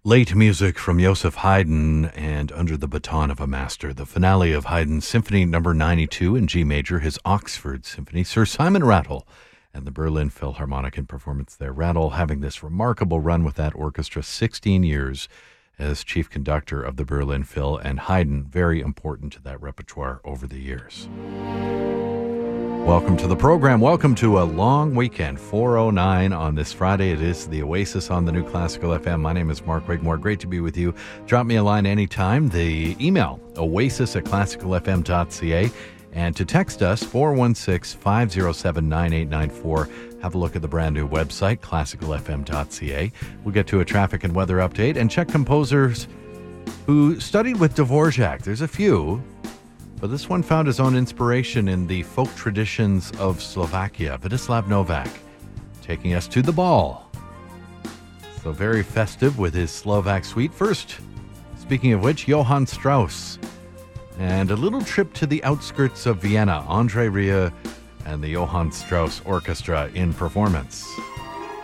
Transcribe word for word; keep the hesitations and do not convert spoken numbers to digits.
Late music from Joseph Haydn and Under the Baton of a Master, the finale of Haydn's Symphony Number ninety-two in G major, his Oxford Symphony. Sir Simon Rattle and the Berlin Philharmonic in performance there. Rattle having this remarkable run with that orchestra, sixteen years as chief conductor of the Berlin Phil, and Haydn very important to that repertoire over the years. Welcome to the program. Welcome to a long weekend, four oh nine on this Friday. It is the Oasis on the New Classical F M. My name is Mark Wigmore. Great to be with you. Drop me a line anytime. The email, oasis at classical f m dot c a. And to text us, four one six, five oh seven, nine eight nine four. Have a look at the brand new website, classical f m dot c a. We'll get to a traffic and weather update and check composers who studied with Dvorak. There's a few. But this one found his own inspiration in the folk traditions of Slovakia. Vladislav Novak taking us to the ball. So very festive with his Slovak suite. First, speaking of which, Johann Strauss. And a little trip to the outskirts of Vienna. André Rieu and the Johann Strauss Orchestra in performance.